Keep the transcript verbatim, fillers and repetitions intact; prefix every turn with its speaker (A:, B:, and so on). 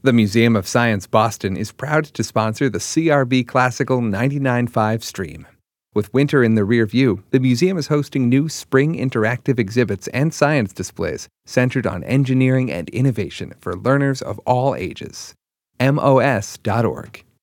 A: The Museum of Science Boston is proud to sponsor the C R B Classical ninety-nine point five stream. With winter in the rear view, the museum is hosting new spring interactive exhibits and science displays centered on engineering and innovation for learners of all ages. M O S dot org.